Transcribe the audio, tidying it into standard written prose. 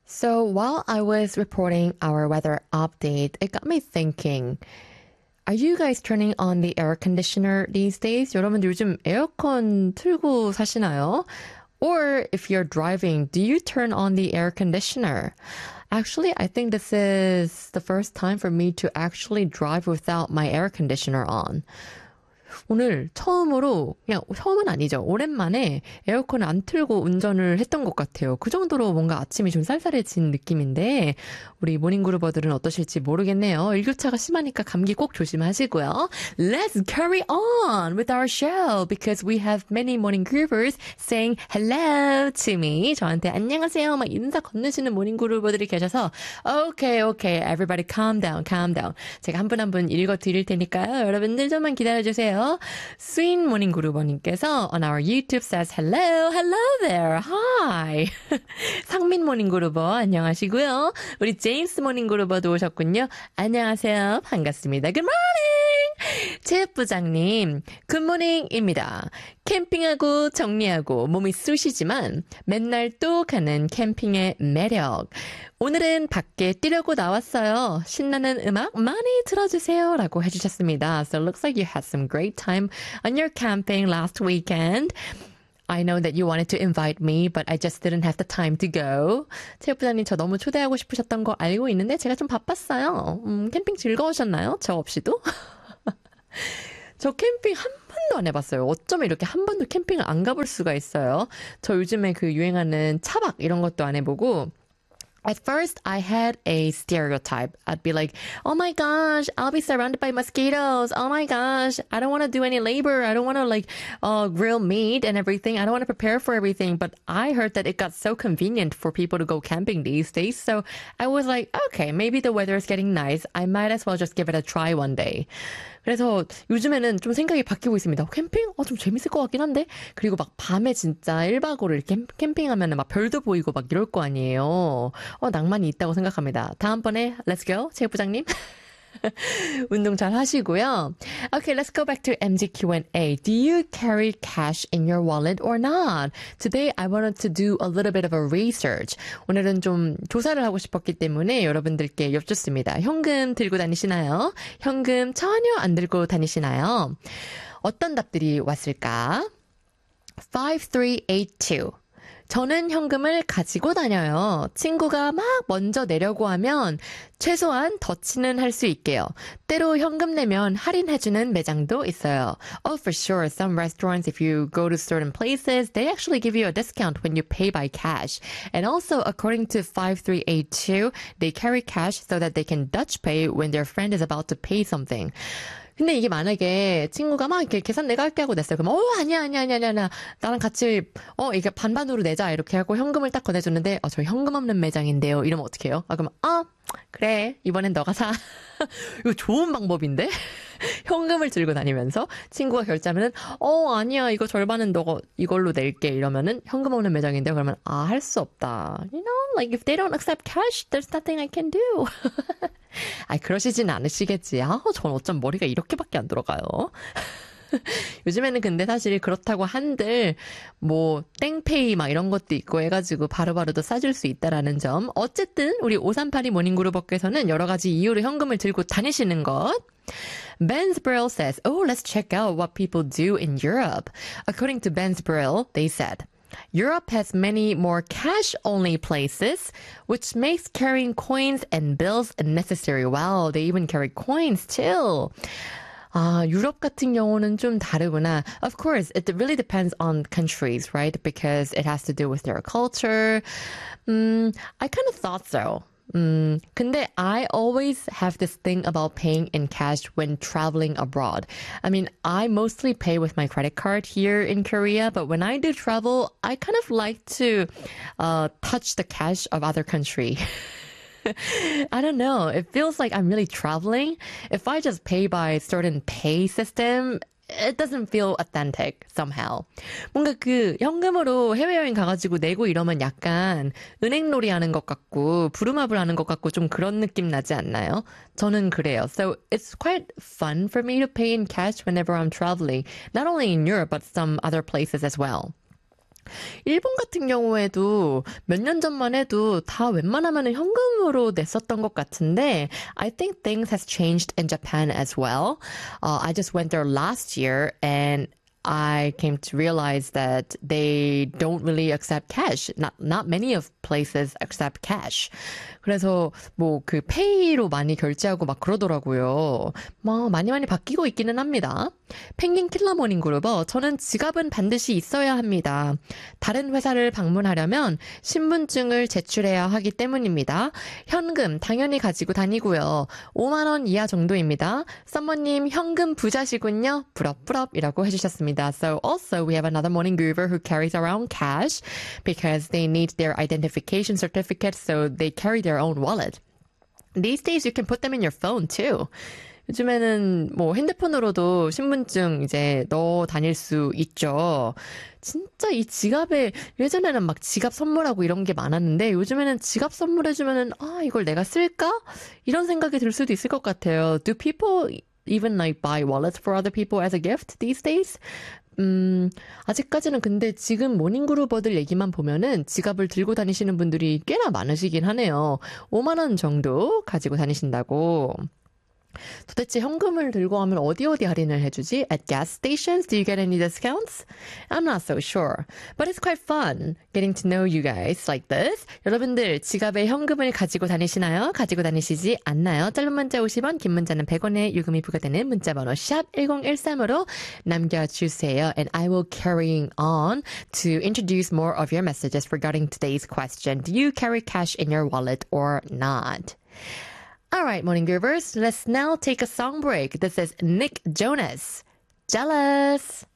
So while I was reporting our weather update, it got me thinking, are you guys turning on the air conditioner these days? 여러분들 요즘 에어컨 틀고 사시나요? Or if you're driving, do you turn on the air conditioner? Actually, I think this is the first time for me to actually drive without my air conditioner on. 오늘 처음으로, 그냥 처음은 아니죠. 오랜만에 에어컨을 안 틀고 운전을 했던 것 같아요. 그 정도로 뭔가 아침이 좀 쌀쌀해진 느낌인데 우리 모닝그루버들은 어떠실지 모르겠네요. 일교차가 심하니까 감기 꼭 조심하시고요. Let's carry on with our show because we have many 모닝그루버s saying hello to me. 저한테 안녕하세요 막 인사 건네시는 모닝그루버들이 계셔서 Okay, everybody calm down. 제가 한 분 한 분 읽어드릴 테니까요. 여러분들 좀만 기다려주세요. 스윗 모닝그루버님께서 on our YouTube says hello there, hi. 상민 모닝그루버 안녕하시고요. 우리 제임스 모닝그루버도 오셨군요. 안녕하세요. 반갑습니다. Good morning. 체육부장님 굿모닝입니다. 캠핑하고 정리하고 몸이 쑤시지만 맨날 또 가는 캠핑의 매력. 오늘은 밖에 뛰려고 나왔어요. 신나는 음악 많이 들어주세요. 라고 해주셨습니다. So it looks like you had some great time on your camping last weekend. I know that you wanted to invite me, but I just didn't have the time to go. 체육부장님 저 너무 초대하고 싶으셨던 거 알고 있는데 제가 좀 바빴어요. 캠핑 즐거우셨나요? 저 없이도? 저 캠핑 한 번도 안 해봤어요. 어쩌면 이렇게 한 번도 캠핑을 안 가볼 수가 있어요. 저 요즘에 그 유행하는 차박 이런 것도 안 해보고 At first, I had a stereotype. I'd be like, oh my gosh, I'll be surrounded by mosquitoes. Oh my gosh, I don't want to do any labor. I don't want to grill meat and everything. I don't want to prepare for everything. But I heard that it got so convenient for people to go camping these days. So I was like, okay, maybe the weather is getting nice. I might as well just give it a try one day. 그래서 요즘에는 좀 생각이 바뀌고 있습니다. 캠핑? 좀 재밌을 것 같긴 한데? 그리고 막 밤에 진짜 1박 5일 이렇게 캠핑하면 막 별도 보이고 막 이럴 거 아니에요. 낭만이 있다고 생각합니다. 다음번에 Let's go, 체육부장님. 운동 잘 하시고요. Okay, let's go back to MG Q&A. Do you carry cash in your wallet or not? Today I wanted to do a little bit of a research. 오늘은 좀 조사를 하고 싶었기 때문에 여러분들께 여쭙습니다. 현금 들고 다니시나요? 현금 전혀 안 들고 다니시나요? 어떤 답들이 왔을까? 5382 저는 현금을 가지고 다녀요. 친구가 막 먼저 내려고 하면 최소한 더치는 할 수 있게요. 때로 현금 내면 할인해주는 매장도 있어요. Oh, for sure. Some restaurants, if you go to certain places, they actually give you a discount when you pay by cash. And also, according to 5382, they carry cash so that they can Dutch pay when their friend is about to pay something. 근데 이게 만약에 친구가 막 이렇게 계산 내가 할게 하고 냈어요. 그러면 아니야. 나랑 같이 이게 반반으로 내자 이렇게 하고 현금을 딱 건네줬는데 저 현금 없는 매장인데요. 이러면 어떡해요? 그러면 그래 이번엔 너가 사. 이거 좋은 방법인데? 현금을 들고 다니면서 친구가 결제하면은 아니야 이거 절반은 너가 이걸로 낼게 이러면은 현금 없는 매장인데 그러면 할 수 없다. You know, like if they don't accept cash, there's nothing I can do. 그러시진 않으시겠지. 전 어쩜 머리가 이렇게밖에 안 돌아가요. 요즘에는 근데 사실 그렇다고 한들 땡페이 막 이런 것도 있고 해가지고 바로바로도 싸줄 수 있다라는 점. 어쨌든 우리 5382 모닝그룹업께서는 여러 가지 이유로 현금을 들고 다니시는 것. Ben Sbrill says, let's check out what people do in Europe. According to Ben Sbrill, they said, Europe has many more cash-only places, which makes carrying coins and bills necessary. Wow, they even carry coins too. 유럽 같은 경우는 좀 다르구나. Of course, it really depends on countries, right? Because it has to do with their culture. I kind of thought so. 근데 I always have this thing about paying in cash when traveling abroad. I mean, I mostly pay with my credit card here in Korea, but when I do travel, I kind of like to touch the cash of other country. I don't know. It feels like I'm really traveling. If I just pay by certain pay system, it doesn't feel authentic somehow. 뭔가 현금으로 해외여행 가가지고 내고 이러면 약간 은행놀이 하는 것 같고 부루마블 하는 것 같고 좀 그런 느낌 나지 않나요? 저는 그래요. So it's quite fun for me to pay in cash whenever I'm traveling. Not only in Europe, but some other places as well. 일본 같은 경우에도 몇 년 전만 해도 다 웬만하면 현금으로 냈었던 것 같은데 I think things has changed in Japan as well. I just went there last year and I came to realize that they don't really accept cash. Not many of places accept cash. 그래서 뭐 그 페이로 많이 결제하고 막 그러더라고요. 뭐 많이 바뀌고 있기는 합니다. 펭귄 킬러 모닝 그루버, 저는 지갑은 반드시 있어야 합니다. 다른 회사를 방문하려면 신분증을 제출해야 하기 때문입니다. 현금 당연히 가지고 다니고요. 5만 원 이하 정도입니다. 썸머님 현금 부자시군요. 부럽이라고 해주셨습니다. So also we have another morning groover who carries around cash because they need their identification certificate, so they carry their own wallet. These days you can put them in your phone too. 요즘에는 뭐 핸드폰으로도 신분증 이제 넣어 다닐 수 있죠. 진짜 이 지갑에 예전에는 막 지갑 선물하고 이런 게 많았는데 요즘에는 지갑 선물해주면은 이걸 내가 쓸까? 이런 생각이 들 수도 있을 것 같아요. Do people even like buy wallets for other people as a gift these days? 아직까지는 근데 지금 모닝그루버들 얘기만 보면은 지갑을 들고 다니시는 분들이 꽤나 많으시긴 하네요. 5만 원 정도 가지고 다니신다고. 도대체 현금을 들고 가면 어디 할인을 해주지? At gas stations, do you get any discounts? I'm not so sure. But it's quite fun getting to know you guys like this. 여러분들 지갑에 현금을 가지고 다니시나요? 가지고 다니시지 않나요? 짧은 문자 50원, 긴 문자는 100원의 요금이 부과되는 문자번호 샵 1013으로 남겨주세요. And I will carry on to introduce more of your messages regarding today's question. Do you carry cash in your wallet or not? All right, Morning Groovers, let's now take a song break. This is Nick Jonas, Jealous.